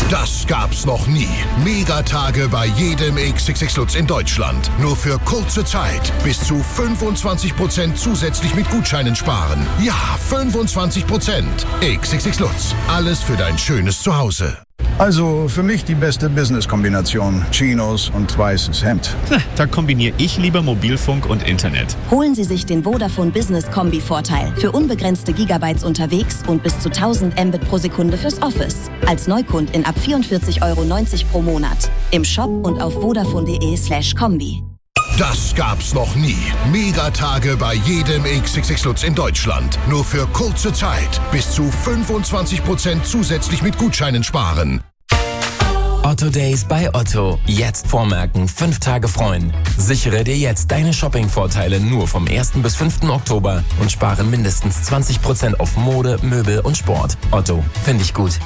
Das gab's noch nie. Megatage bei jedem XXX Lutz in Deutschland. Nur für kurze Zeit. Bis zu 25% zusätzlich mit Gutscheinen sparen. Ja, 25%. XXX Lutz. Alles für dein schönes Zuhause. Also für mich die beste Business-Kombination. Chinos und weißes Hemd. Da kombiniere ich lieber Mobilfunk und Internet. Holen Sie sich den Vodafone Business Kombi-Vorteil. Für unbegrenzte Gigabytes unterwegs und bis zu 1000 Mbit pro Sekunde fürs Office. Als Neukundin ab 44,90 € pro Monat. Im Shop und auf vodafone.de/kombi. Das gab's noch nie. Megatage bei jedem XXX Lutz in Deutschland. Nur für kurze Zeit. Bis zu 25% zusätzlich mit Gutscheinen sparen. Otto Days bei Otto. Jetzt vormerken, 5 Tage freuen. Sichere dir jetzt deine Shopping-Vorteile nur vom 1. bis 5. Oktober und spare mindestens 20% auf Mode, Möbel und Sport. Otto, finde ich gut.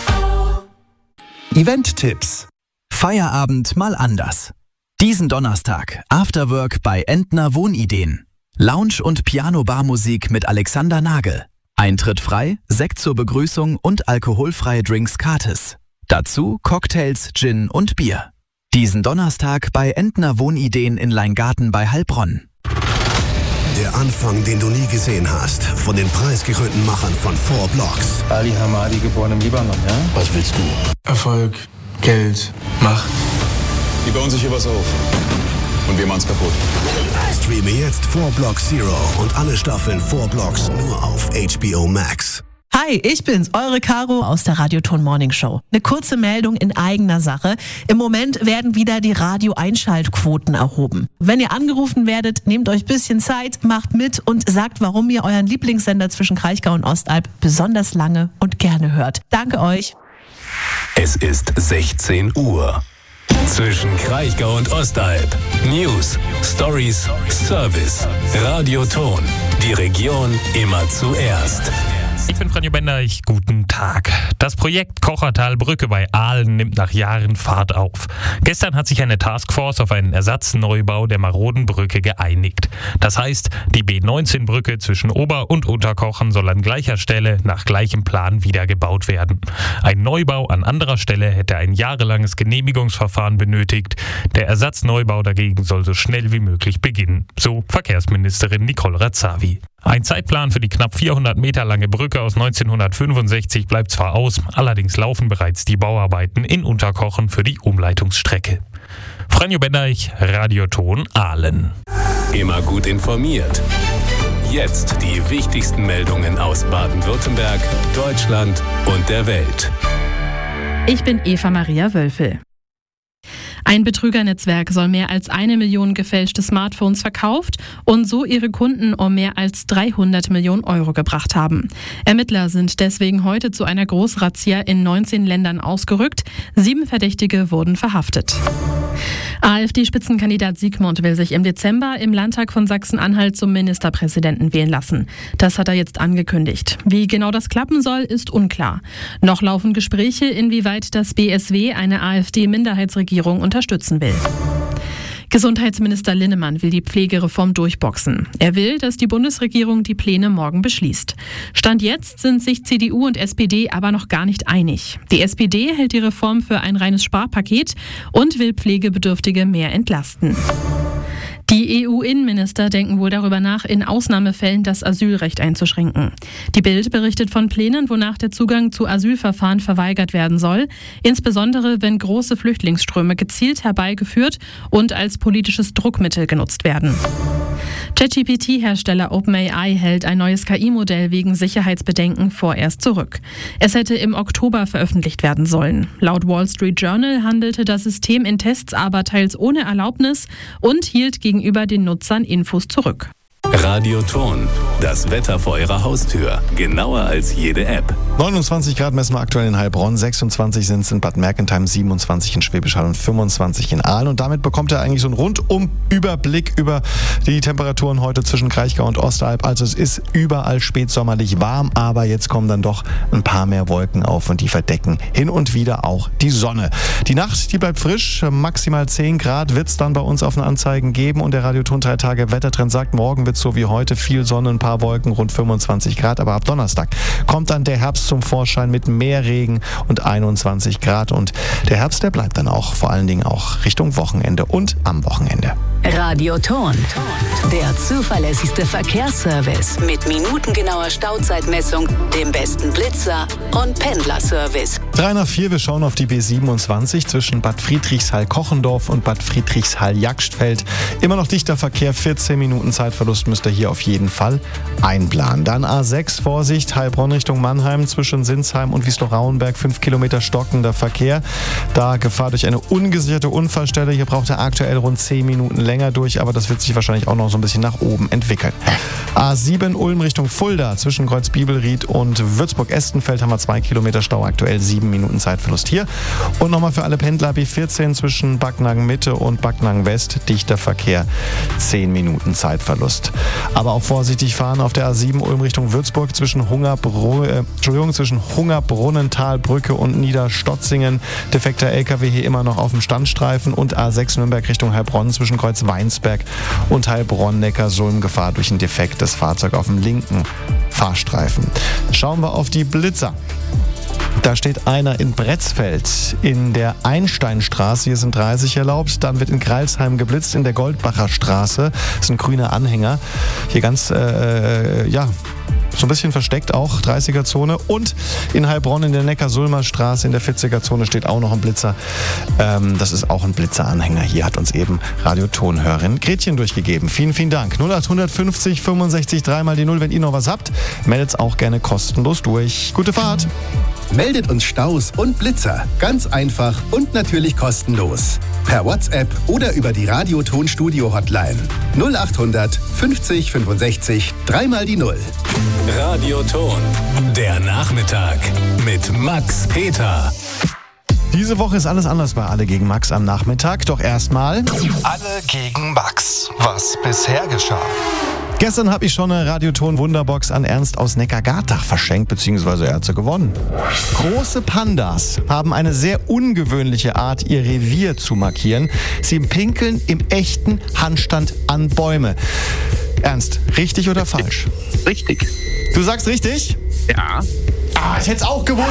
Event-Tipps. Feierabend mal anders. Diesen Donnerstag Afterwork bei Entner Wohnideen. Lounge- und Piano-Bar-Musik mit Alexander Nagel. Eintritt frei, Sekt zur Begrüßung und alkoholfreie Drinks gratis. Dazu Cocktails, Gin und Bier. Diesen Donnerstag bei Entner Wohnideen in Leingarten bei Heilbronn. Der Anfang, den du nie gesehen hast. Von den preisgekrönten Machern von 4 Blocks. Ali Hamadi, geboren im Libanon, ja? Was willst du? Erfolg, Geld, Macht. Die bauen sich hier was auf. Und wir machen's kaputt. Streame jetzt 4 Blocks Zero und alle Staffeln 4 Blocks nur auf HBO Max. Hi, ich bin's, eure Caro aus der Radioton Morning Show. Eine kurze Meldung in eigener Sache. Im Moment werden wieder die Radio-Einschaltquoten erhoben. Wenn ihr angerufen werdet, nehmt euch ein bisschen Zeit, macht mit und sagt, warum ihr euren Lieblingssender zwischen Kraichgau und Ostalb besonders lange und gerne hört. Danke euch. Es ist 16 Uhr. Zwischen Kraichgau und Ostalb. News, Stories, Service. Radioton. Die Region immer zuerst. Ich bin Franjo Bender, guten Tag. Das Projekt Kochertalbrücke bei Aalen nimmt nach Jahren Fahrt auf. Gestern hat sich eine Taskforce auf einen Ersatzneubau der maroden Brücke geeinigt. Das heißt, die B19-Brücke zwischen Ober- und Unterkochen soll an gleicher Stelle nach gleichem Plan wieder gebaut werden. Ein Neubau an anderer Stelle hätte ein jahrelanges Genehmigungsverfahren benötigt. Der Ersatzneubau dagegen soll so schnell wie möglich beginnen, so Verkehrsministerin Nicole Razavi. Ein Zeitplan für die knapp 400 Meter lange Brücke aus 1965 bleibt zwar aus, allerdings laufen bereits die Bauarbeiten in Unterkochen für die Umleitungsstrecke. Franjo Benderich, Radioton Aalen. Immer gut informiert. Jetzt die wichtigsten Meldungen aus Baden-Württemberg, Deutschland und der Welt. Ich bin Eva Maria Wölfel. Ein Betrügernetzwerk soll mehr als 1 Million gefälschte Smartphones verkauft und so ihre Kunden um mehr als 300 Millionen Euro gebracht haben. Ermittler sind deswegen heute zu einer Großrazzia in 19 Ländern ausgerückt. 7 Verdächtige wurden verhaftet. AfD-Spitzenkandidat Siegmund will sich im Dezember im Landtag von Sachsen-Anhalt zum Ministerpräsidenten wählen lassen. Das hat er jetzt angekündigt. Wie genau das klappen soll, ist unklar. Noch laufen Gespräche, inwieweit das BSW eine AfD-Minderheitsregierung unterstützen will. Gesundheitsminister Linnemann will die Pflegereform durchboxen. Er will, dass die Bundesregierung die Pläne morgen beschließt. Stand jetzt sind sich CDU und SPD aber noch gar nicht einig. Die SPD hält die Reform für ein reines Sparpaket und will Pflegebedürftige mehr entlasten. Die EU-Innenminister denken wohl darüber nach, in Ausnahmefällen das Asylrecht einzuschränken. Die Bild berichtet von Plänen, wonach der Zugang zu Asylverfahren verweigert werden soll, insbesondere wenn große Flüchtlingsströme gezielt herbeigeführt und als politisches Druckmittel genutzt werden. ChatGPT-Hersteller OpenAI hält ein neues KI-Modell wegen Sicherheitsbedenken vorerst zurück. Es hätte im Oktober veröffentlicht werden sollen. Laut Wall Street Journal handelte das System in Tests aber teils ohne Erlaubnis und hielt gegenüber den Nutzern Infos zurück. Radioton, das Wetter vor Ihrer Haustür. Genauer als jede App. 29 Grad messen wir aktuell in Heilbronn, 26 sind es in Bad Mergentheim, 27 in Schwäbisch Hall und 25 in Aalen. Und damit bekommt er eigentlich so einen Rundum-Überblick über die Temperaturen heute zwischen Kraichgau und Ostalb. Also es ist überall spätsommerlich warm, aber jetzt kommen dann doch ein paar mehr Wolken auf und die verdecken hin und wieder auch die Sonne. Die Nacht, die bleibt frisch, maximal 10 Grad wird es dann bei uns auf den Anzeigen geben und der Radioton 3 Tage Wettertrend sagt, morgen wird es so wie heute viel Sonne, ein paar Wolken, rund 25 Grad, aber ab Donnerstag kommt dann der Herbst Herbst zum Vorschein mit mehr Regen und 21 Grad. Und der Herbst, der bleibt dann auch, vor allen Dingen auch Richtung Wochenende und am Wochenende. Radio Ton, der zuverlässigste Verkehrsservice mit minutengenauer Stauzeitmessung, dem besten Blitzer und Pendlerservice. 3 nach 4, wir schauen auf die B27 zwischen Bad Friedrichshall-Kochendorf und Bad Friedrichshall-Jagstfeld. Immer noch dichter Verkehr, 14 Minuten Zeitverlust müsst ihr hier auf jeden Fall einplanen. Dann A6, Vorsicht, Heilbronn Richtung Mannheim zwischen Sinsheim und Wiesloch-Rauenberg, 5 Kilometer stockender Verkehr. Da Gefahr durch eine ungesicherte Unfallstelle. Hier braucht er aktuell rund 10 Minuten länger durch, aber das wird sich wahrscheinlich auch noch so ein bisschen nach oben entwickeln. A7 Ulm Richtung Fulda zwischen Kreuzbibelried und Würzburg-Estenfeld haben wir 2 Kilometer Stau, aktuell 7 Minuten Zeitverlust hier. Und nochmal für alle Pendler B14 zwischen Backnang Mitte und Backnang West, dichter Verkehr, 10 Minuten Zeitverlust. Aber auch vorsichtig fahren auf der A7 Ulm Richtung Würzburg zwischen Hungerbrunnentalbrücke und Niederstotzingen. Defekter LKW hier immer noch auf dem Standstreifen und A6 Nürnberg Richtung Heilbronn zwischen Kreuz-Weinsberg und Heilbronn-Neckarsulm, Gefahr durch ein defektes Fahrzeug auf dem linken Fahrstreifen. Schauen wir auf die Blitzer. Da steht einer in Bretzfeld in der Einsteinstraße, hier sind 30 erlaubt. Dann wird in Greilsheim geblitzt in der Goldbacher Straße. Das ist ein grüner Anhänger. Hier ganz, so ein bisschen versteckt auch, 30er-Zone. Und in Heilbronn in der Neckarsulmer Straße in der 40er-Zone steht auch noch ein Blitzer. Das ist auch ein Blitzeranhänger. Hier hat uns eben Radiotonhörerin Gretchen durchgegeben. Vielen, vielen Dank. 0850 65 3 mal die 0. Wenn ihr noch was habt, meldet auch gerne kostenlos durch. Gute Fahrt. Meldet uns Staus und Blitzer. Ganz einfach und natürlich kostenlos. Per WhatsApp oder über die Radioton-Studio-Hotline. 0800 50 65 3 mal die 0. Radioton, der Nachmittag mit Max Peter. Diese Woche ist alles anders bei Alle gegen Max am Nachmittag. Doch erstmal Alle gegen Max. Was bisher geschah. Gestern habe ich schon eine Radioton-Wunderbox an Ernst aus Neckargartach verschenkt, beziehungsweise er hat sie gewonnen. Große Pandas haben eine sehr ungewöhnliche Art, ihr Revier zu markieren. Sie pinkeln im echten Handstand an Bäume. Ernst, richtig oder falsch? Richtig. Du sagst richtig? Ja. Ich hätte es auch gewusst.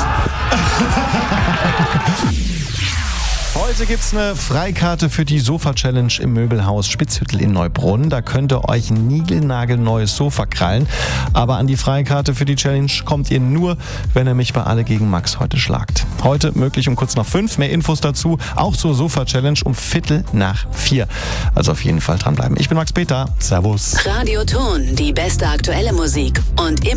Heute gibt es eine Freikarte für die Sofa-Challenge im Möbelhaus Spitzhüttel in Neubrunn. Da könnt ihr euch ein niegelnagelneues Sofa krallen. Aber an die Freikarte für die Challenge kommt ihr nur, wenn ihr mich bei Alle gegen Max heute schlagt. Heute möglich um kurz nach 5. Mehr Infos dazu, auch zur Sofa-Challenge um 3:45. Also auf jeden Fall dranbleiben. Ich bin Max Peter. Servus. Radioton, die beste aktuelle Musik und immer